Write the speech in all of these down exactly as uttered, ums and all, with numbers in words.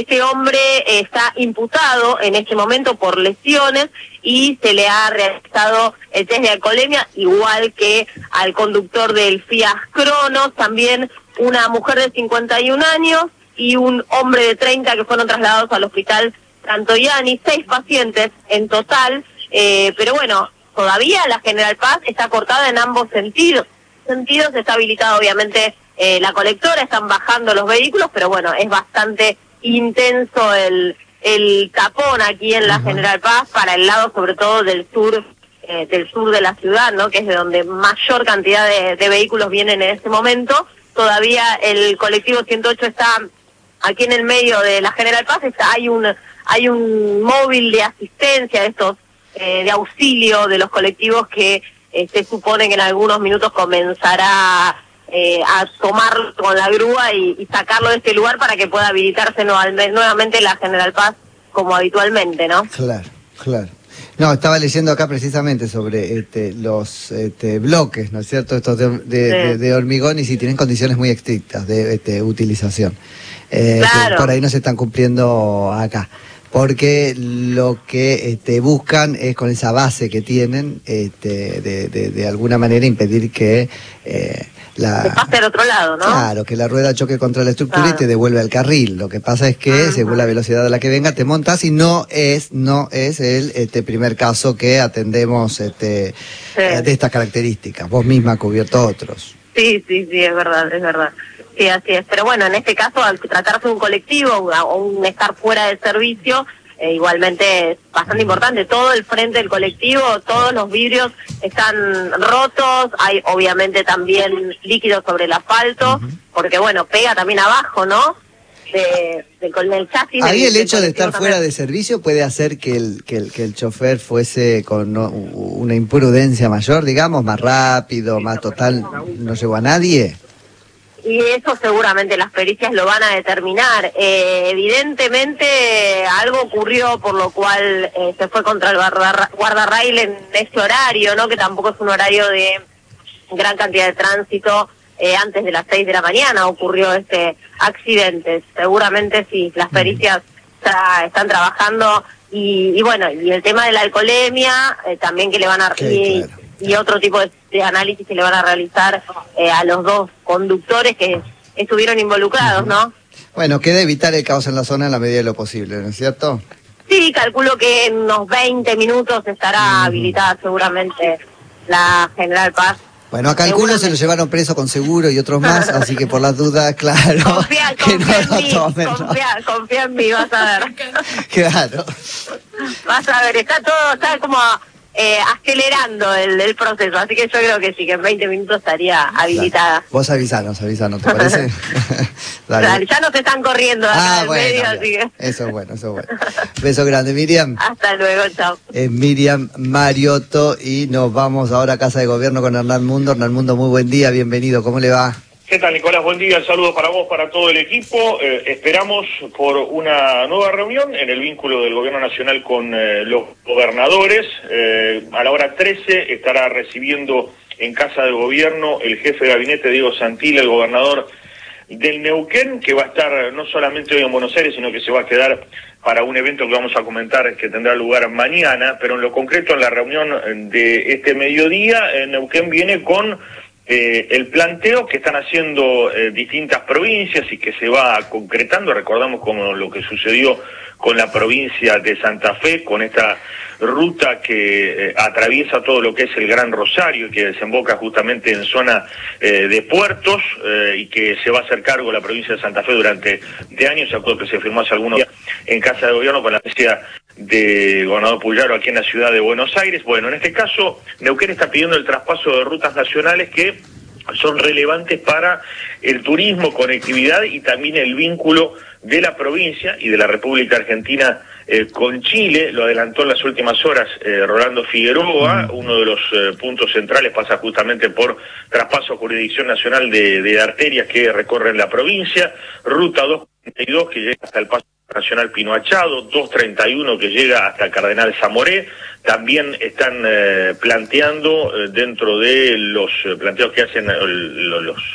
Este hombre eh, está imputado en este momento por lesiones y se le ha realizado el test de alcoholemia, igual que al conductor del Fiat Cronos, también una mujer de cincuenta y un años y un hombre de treinta que fueron trasladados al hospital Santoyani, seis pacientes en total, eh, pero bueno, todavía la General Paz está cortada en ambos sentidos. sentidos está habilitada obviamente eh, la colectora, están bajando los vehículos, pero bueno, es bastante intenso el, el tapón aquí en la uh-huh. General Paz para el lado sobre todo del sur, eh, del sur de la ciudad, ¿no? Que es de donde mayor cantidad de, de vehículos vienen en este momento. Todavía el colectivo ciento ocho está aquí en el medio de la General Paz, está, hay un hay un móvil de asistencia de estos eh, de auxilio de los colectivos que eh, se supone que en algunos minutos comenzará eh, a tomarlo con la grúa y, y sacarlo de este lugar para que pueda habilitarse nuevamente, nuevamente la General Paz como habitualmente, ¿no? Claro, claro. No, estaba leyendo acá precisamente sobre este, los este, bloques, ¿no es cierto? Estos de, de, sí. de, de hormigón y si tienen condiciones muy estrictas de este, utilización. Eh, claro. Por ahí no se están cumpliendo acá. Porque lo que este, buscan es con esa base que tienen, este, de, de, de alguna manera impedir que eh, la... Que pase al otro lado, ¿no? Claro, que la rueda choque contra la estructura claro. y te devuelve al carril. Lo que pasa es que, uh-huh. según la velocidad a la que venga, te montas y no es no es el este, primer caso que atendemos este, sí. eh, de estas características. Vos misma has cubierto otros. Sí, sí, sí, es verdad, es verdad. Sí, así es. Pero bueno, en este caso, al tratarse de un colectivo o un estar fuera del servicio, eh, igualmente es bastante importante. Todo el frente del colectivo, todos los vidrios están rotos, hay obviamente también líquidos sobre el asfalto, uh-huh. porque bueno, pega también abajo, ¿no? De, de, con el chasis. Ahí del, el hecho de estar también. fuera de servicio puede hacer que el, que el, que el chofer fuese con no, una imprudencia mayor, digamos, más rápido, más total, no llegó a nadie. Y eso seguramente las pericias lo van a determinar. Eh, evidentemente algo ocurrió por lo cual eh, se fue contra el guarda, guardarrail en este horario, ¿no? Que tampoco es un horario de gran cantidad de tránsito. Eh, antes de las seis de la mañana ocurrió este accidente. Seguramente sí, las pericias está, están trabajando y, y bueno, y el tema de la alcoholemia eh, también que le van a... Okay, y, claro. y otro tipo de, de análisis que le van a realizar eh, a los dos conductores que estuvieron involucrados, ¿no? Bueno, queda evitar el caos en la zona en la medida de lo posible, ¿no es cierto? Sí, calculo que en unos veinte minutos estará uh-huh. habilitada seguramente la General Paz. Bueno, a Calculo se lo llevaron preso con seguro y otros más, así que por las dudas, claro, confía, que confía no en lo mí, tomen. confía, ¿no? confía en mí, vas a ver. Claro. Vas a ver, está todo, está como eh, acelerando el, el proceso, así que yo creo que sí, que en veinte minutos estaría habilitada. Dale. Vos avisanos, avisanos, ¿te parece? Dale. Dale, ya nos están corriendo acá ah, del bueno, medio, bien. así que... Eso es bueno, eso es bueno. Beso grande, Miriam. Hasta luego, chao. Es Miriam Mariotto y nos vamos ahora a Casa de Gobierno con Hernán Mundo. Hernán Mundo, muy buen día, bienvenido, ¿cómo le va? ¿Qué tal, Nicolás? Buen día, el saludo para vos, para todo el equipo. Eh, esperamos por una nueva reunión en el vínculo del Gobierno Nacional con eh, los gobernadores. Eh, a la hora trece estará recibiendo en Casa de Gobierno el jefe de gabinete, Diego Santilli, el gobernador del Neuquén, que va a estar no solamente hoy en Buenos Aires, sino que se va a quedar para un evento que vamos a comentar que tendrá lugar mañana, pero en lo concreto en la reunión de este mediodía, en Neuquén viene con eh, el planteo que están haciendo eh, distintas provincias y que se va concretando. Recordamos como lo que sucedió con la provincia de Santa Fe, con esta ruta que eh, atraviesa todo lo que es el Gran Rosario y que desemboca justamente en zona eh, de puertos eh, y que se va a hacer cargo la provincia de Santa Fe durante de años. Se acuerdo que se firmó hace algunos días en Casa de Gobierno con la presencia de gobernador Puyaro aquí en la ciudad de Buenos Aires. Bueno, en este caso, Neuquén está pidiendo el traspaso de rutas nacionales que son relevantes para el turismo, conectividad y también el vínculo de la provincia y de la República Argentina eh, con Chile. Lo adelantó en las últimas horas eh, Rolando Figueroa. Uno de los eh, puntos centrales pasa justamente por traspaso a jurisdicción nacional de, de arterias que recorren la provincia, ruta doscientos cuarenta y dos que llega hasta el paso nacional Pino Achado, doscientos treinta y uno que llega hasta Cardenal Zamoré. También están eh, planteando eh, dentro de los eh, planteos que hacen eh, los, los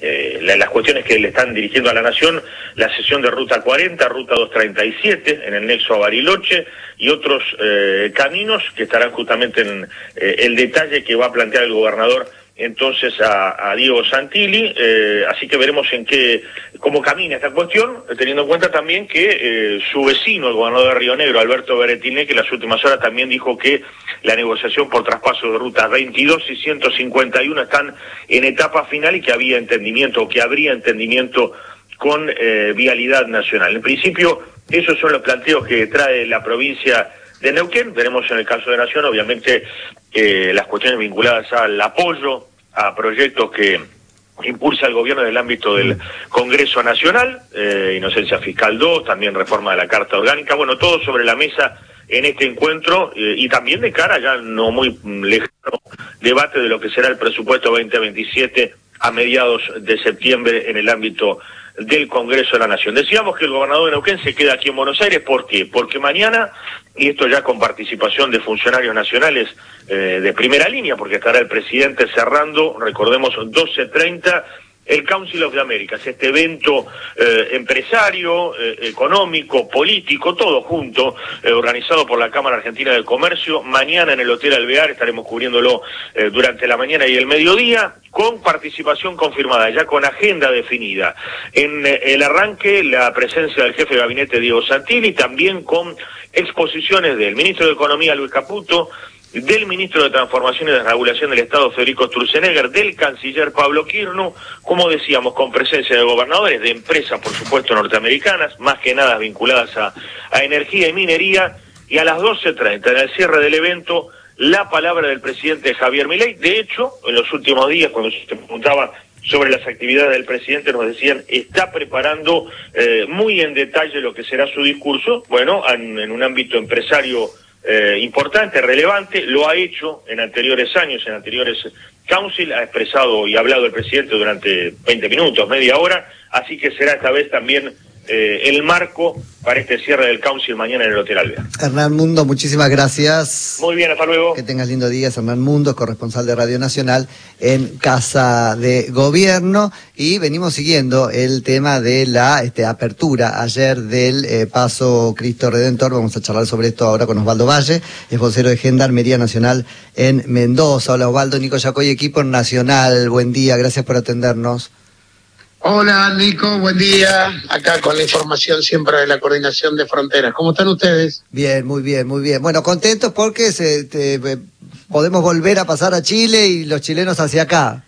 eh, la, las cuestiones que le están dirigiendo a la Nación, la sesión de Ruta cuarenta, Ruta doscientos treinta y siete, en el nexo a Bariloche, y otros eh, caminos que estarán justamente en eh, el detalle que va a plantear el gobernador entonces a, a Diego Santilli, eh, así que veremos en qué, cómo camina esta cuestión, teniendo en cuenta también que eh, su vecino, el gobernador de Río Negro, Alberto Beretiné, que en las últimas horas también dijo que la negociación por traspaso de rutas veintidós y ciento cincuenta y uno están en etapa final y que había entendimiento, o que habría entendimiento con eh, Vialidad Nacional. En principio, esos son los planteos que trae la provincia de Neuquén. Veremos en el caso de Nación, obviamente, eh, las cuestiones vinculadas al apoyo a proyectos que impulsa el gobierno en el ámbito del Congreso Nacional, eh, Inocencia Fiscal dos, también reforma de la Carta Orgánica, bueno, todo sobre la mesa en este encuentro, eh, y también de cara ya no muy lejano debate de lo que será el presupuesto veinte veintisiete a mediados de septiembre en el ámbito del Congreso de la Nación. Decíamos que el gobernador de Neuquén se queda aquí en Buenos Aires. ¿Por qué? Porque mañana, y esto ya con participación de funcionarios nacionales eh, de primera línea, porque estará el presidente cerrando, recordemos, doce treinta, el Council of the Americas, este evento eh, empresario, eh, económico, político, todo junto, eh, organizado por la Cámara Argentina de Comercio. Mañana en el Hotel Alvear estaremos cubriéndolo eh, durante la mañana y el mediodía, con participación confirmada, ya con agenda definida. En eh, el arranque, la presencia del jefe de gabinete Diego Santilli, también con exposiciones del ministro de Economía Luis Caputo, del ministro de Transformación y Desregulación del Estado Federico Sturzenegger, del canciller Pablo Quirno, como decíamos, con presencia de gobernadores, de empresas, por supuesto, norteamericanas, más que nada vinculadas a, a energía y minería, y a las doce treinta, en el cierre del evento, la palabra del presidente Javier Milei. De hecho, en los últimos días, cuando se preguntaba sobre las actividades del presidente, nos decían, está preparando eh, muy en detalle lo que será su discurso, bueno, en, en un ámbito empresario Eh, importante, relevante, lo ha hecho en anteriores años, en anteriores council, ha expresado y hablado el presidente durante veinte minutos, media hora, así que será esta vez también eh, el marco para este cierre del council mañana en el Hotel Alvear. Hernán Mundo, muchísimas gracias. Muy bien, hasta luego. Que tengas lindo día. Hernán Mundo, corresponsal de Radio Nacional en Casa de Gobierno, y venimos siguiendo el tema de la este, apertura ayer del eh, Paso Cristo Redentor. Vamos a charlar sobre esto ahora con Osvaldo Valle, es vocero de Gendarmería Nacional en Mendoza. Hola Osvaldo, Nico Yacoy, equipo nacional, buen día, gracias por atendernos. Hola Nico, buen día, acá con la información siempre de la Coordinación de Fronteras. ¿Cómo están ustedes? Bien, muy bien, muy bien. Bueno, contentos porque se, te, podemos volver a pasar a Chile y los chilenos hacia acá.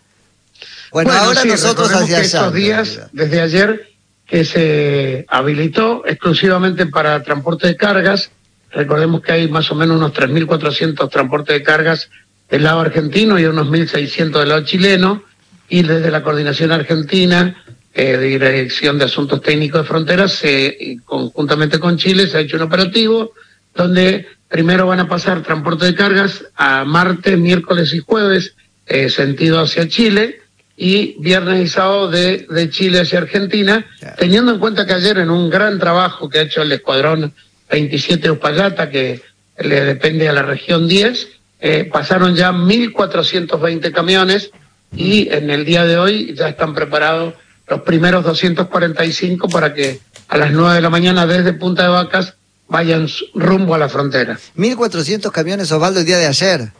Bueno, bueno ahora sí, nosotros hacia que allá. Estos días, desde ayer, que se habilitó exclusivamente para transporte de cargas, recordemos que hay más o menos unos tres mil cuatrocientos transportes de cargas del lado argentino y unos mil seiscientos del lado chileno, y desde la Coordinación Argentina, eh, de Dirección de Asuntos Técnicos de Fronteras, se, conjuntamente con Chile, se ha hecho un operativo donde primero van a pasar transporte de cargas a martes, miércoles y jueves, eh, sentido hacia Chile, y viernes y sábado de, de Chile hacia Argentina, teniendo en cuenta que ayer en un gran trabajo que ha hecho el Escuadrón veintisiete de Uspallata, que le depende a la región diez, eh, pasaron ya mil cuatrocientos veinte camiones, y en el día de hoy ya están preparados los primeros doscientos cuarenta y cinco para que a las nueve de la mañana desde Punta de Vacas vayan rumbo a la frontera. mil cuatrocientos camiones, Osvaldo, el día de ayer.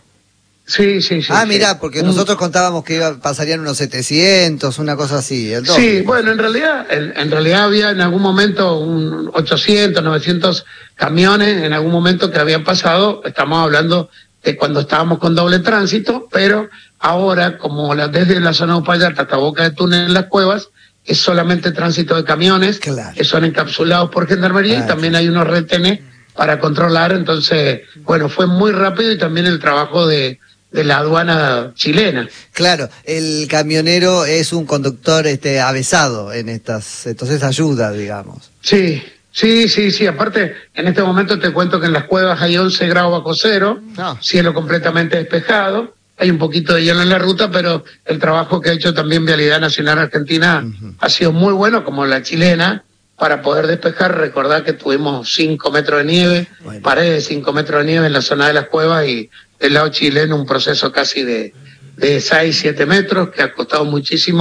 Sí, sí, sí. Ah, sí. mirá, porque un... nosotros contábamos que iba, pasarían unos setecientos, una cosa así. El doble. Sí, bueno, en realidad, en, en realidad había en algún momento un ochocientos, novecientos camiones en algún momento que habían pasado. Estamos hablando de cuando estábamos con doble tránsito, pero ahora, como la, desde la zona de Uspallata hasta Boca de Túnel en las Cuevas, es solamente tránsito de camiones, claro, que son encapsulados por Gendarmería, claro, y también hay unos retenes para controlar. Entonces, bueno, fue muy rápido, y también el trabajo de, de la aduana chilena. Claro, el camionero es un conductor este avesado en estas, entonces ayuda, digamos. Sí. Sí, sí, sí, aparte, en este momento te cuento que en las Cuevas hay once grados bajo cero, no. Cielo completamente despejado, hay un poquito de hielo en la ruta, pero el trabajo que ha hecho también Vialidad Nacional Argentina uh-huh. ha sido muy bueno, como la chilena, para poder despejar. Recordar que tuvimos cinco metros de nieve, bueno. paredes de cinco metros de nieve en la zona de las Cuevas, y del lado chileno un proceso casi de, de seis, siete metros, que ha costado muchísimo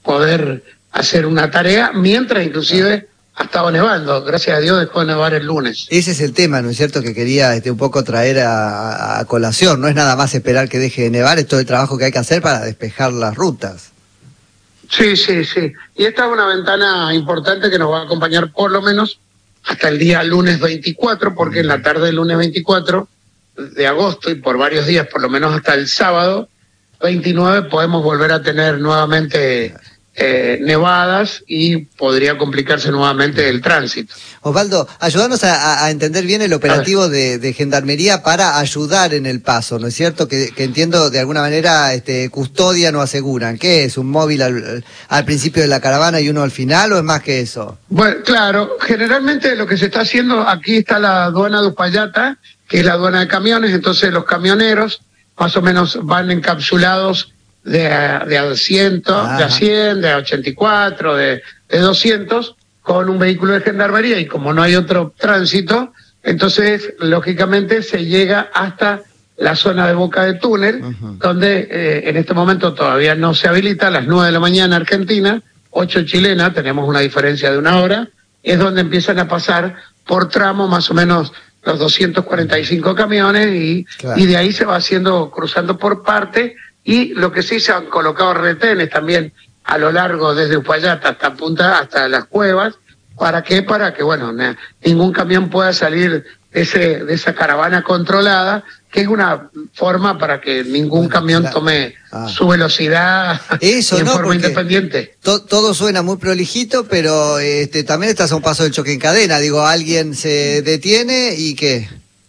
poder hacer una tarea, mientras inclusive ha estado nevando. Gracias a Dios dejó de nevar el lunes. Ese es el tema, ¿no es cierto?, que quería este, un poco traer a, a colación. No es nada más esperar que deje de nevar, es todo el trabajo que hay que hacer para despejar las rutas. Sí, sí, sí. Y esta es una ventana importante que nos va a acompañar por lo menos hasta el día lunes veinticuatro, porque en la tarde del lunes veinticuatro de agosto y por varios días, por lo menos hasta el sábado veintinueve, podemos volver a tener nuevamente eh, nevadas y podría complicarse nuevamente el tránsito. Osvaldo, ayúdanos a, a entender bien el operativo de, de Gendarmería para ayudar en el paso, ¿no es cierto? Que, que entiendo de alguna manera este, custodian o aseguran. ¿Qué es? ¿Un móvil al, al principio de la caravana y uno al final o es más que eso? Bueno, claro, generalmente lo que se está haciendo, aquí está la aduana de Uspallata, que es la aduana de camiones, entonces los camioneros más o menos van encapsulados de a, de a cien, de a cien, de a ochenta y cuatro, de, de doscientos, con un vehículo de gendarmería, y como no hay otro tránsito, entonces lógicamente se llega hasta la zona de Boca de Túnel, uh-huh. donde eh, en este momento todavía no se habilita, a las nueve de la mañana Argentina, ocho chilena, tenemos una diferencia de una hora, es donde empiezan a pasar por tramo más o menos los doscientos cuarenta y cinco camiones, y, claro. y de ahí se va haciendo, cruzando por parte, y lo que sí se han colocado retenes también a lo largo desde Uspallata hasta Punta, hasta las cuevas. ¿Para qué? Para que, bueno, na, ningún camión pueda salir de, ese, de esa caravana controlada, que es una forma para que ningún bueno, camión claro. tome ah. su velocidad Eso, en no, forma independiente. To, todo suena muy prolijito, pero este, también estás a un paso del choque en cadena. Digo, alguien se detiene y ¿qué?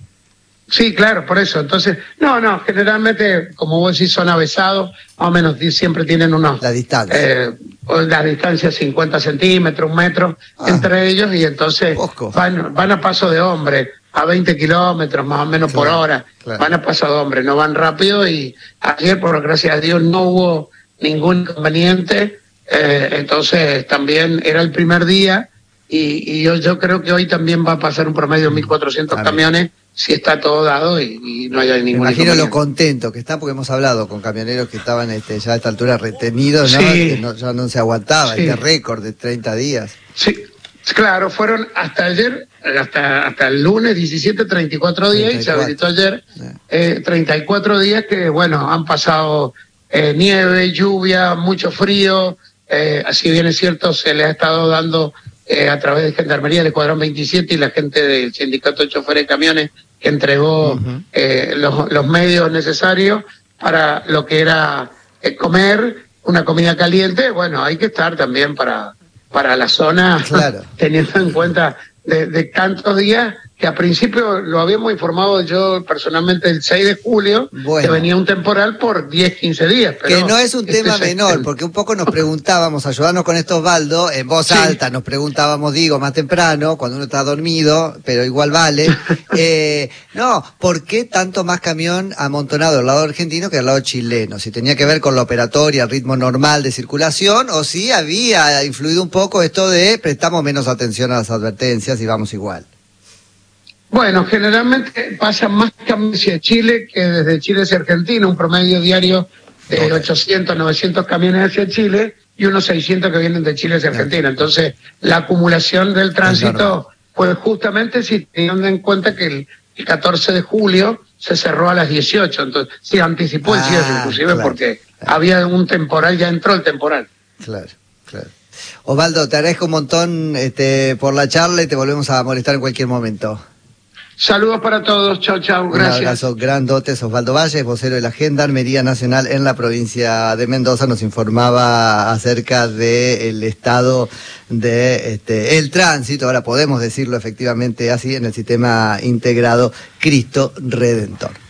Sí, claro, por eso. Entonces, no, no, generalmente, como vos decís, son avesados, más o menos siempre tienen unos... La distancia. Eh, la distancia cincuenta centímetros, un metro ah. entre ellos, y entonces van, van a paso de hombre, a veinte kilómetros más o menos claro, por hora, claro. van a paso de hombre, no van rápido, y ayer, por gracias a Dios, no hubo ningún inconveniente, eh, entonces también era el primer día, y, y yo, yo creo que hoy también va a pasar un promedio de mil cuatrocientos claro. camiones, si está todo dado y, y no hay ningún Me imagino lo contento que está, porque hemos hablado con camioneros que estaban este, ya a esta altura retenidos, ¿no? Sí. Que no, ya no se aguantaba, sí. este récord de treinta días. Sí, claro, fueron hasta ayer, hasta hasta el lunes diecisiete, treinta y cuatro días, treinta y cuatro. Y se habilitó ayer, eh, treinta y cuatro días que, bueno, han pasado eh, nieve, lluvia, mucho frío, eh, así bien es cierto, se les ha estado dando... Eh, a través de Gendarmería del Escuadrón veintisiete y la gente del Sindicato de Choferes de Camiones, que entregó uh-huh. eh, los, los medios necesarios para lo que era eh, comer, una comida caliente. Bueno, hay que estar también para, para la zona, claro. teniendo en cuenta de, de tantos días, que a principio lo habíamos informado yo personalmente el seis de julio, bueno. que venía un temporal por diez, quince días. Pero que no es un tema este menor, es... porque un poco nos preguntábamos, ayudarnos con esto, Osvaldo, en voz sí. alta nos preguntábamos, digo, más temprano, cuando uno está dormido, pero igual vale, eh, no, ¿por qué tanto más camión amontonado del lado argentino que del lado chileno? Si tenía que ver con la operatoria, el ritmo normal de circulación, o si había influido un poco esto de prestamos menos atención a las advertencias y vamos igual. Bueno, generalmente pasan más camiones hacia Chile que desde Chile hacia Argentina, un promedio diario de okay. ochocientos, novecientos camiones hacia Chile y unos seiscientos que vienen de Chile hacia Argentina. Entonces, la acumulación del tránsito, pues justamente si teniendo en cuenta que el, el catorce de julio se cerró a las dieciocho, entonces se anticipó el ah, cierre inclusive claro, porque claro. había un temporal, ya entró el temporal. Claro, claro. Osvaldo, te agradezco un montón este, por la charla y te volvemos a molestar en cualquier momento. Saludos para todos, chao, chao, gracias. Un abrazo grandote, Osvaldo Valles, vocero de la Gendarmería Nacional en la provincia de Mendoza, nos informaba acerca del estado de este, el tránsito, ahora podemos decirlo efectivamente así, en el sistema integrado Cristo Redentor.